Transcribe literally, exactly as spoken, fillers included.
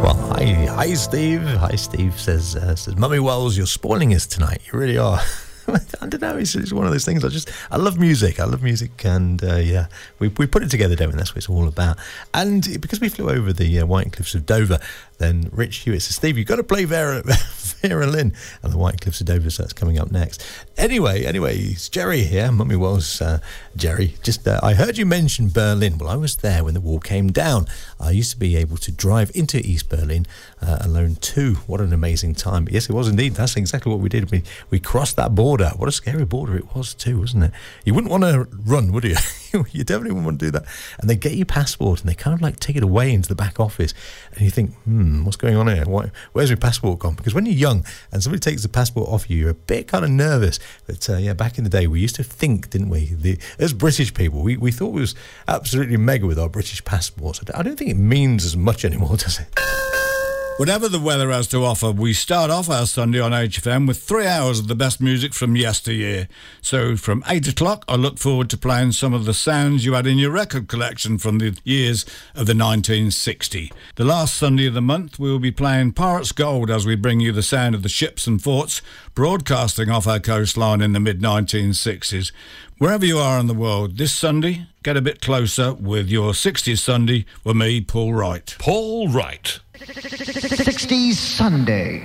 Well, hi, hi, Steve. Hi, Steve says, uh, says, Mummy Wells, you're spoiling us tonight. You really are. I don't know. It's, it's one of those things. I just, I love music. I love music, and uh, yeah, we we put it together, don't we? That's what it's all about. And because we flew over the uh, White Cliffs of Dover, then Rich Hewitt says, Steve, you've got to play Vera, Vera Lynn and the White Cliffs of Dover. So that's coming up next. Anyway, anyway, it's Jerry here. Mummy Wells, uh, Jerry. Just, uh, I heard you mention Berlin. Well, I was there when the wall came down. I used to be able to drive into East Berlin uh, alone too. What an amazing time! Yes, it was indeed. That's exactly what we did. We we crossed that border. What a scary border it was too, wasn't it? You wouldn't want to run, would you? You definitely wouldn't want to do that. And they get your passport and they kind of like take it away into the back office, and you think, hmm, what's going on here? Why, where's my passport gone? Because when you're young and somebody takes the passport off you, you're a bit kind of nervous. But uh, yeah, back in the day, we used to think, didn't we? The, as British people, we, we thought we was absolutely mega with our British passports. I don't think it means as much anymore, does it? Whatever the weather has to offer, we start off our Sunday on H F M with three hours of the best music from yesteryear. So from eight o'clock, I look forward to playing some of the sounds you had in your record collection from the years of the nineteen sixty. The last Sunday of the month, we will be playing Pirates Gold as we bring you the sound of the ships and forts broadcasting off our coastline in the mid nineteen sixties. Wherever you are in the world, this Sunday, get a bit closer with your sixties Sunday with me, Paul Wright. Paul Wright. sixties Sunday.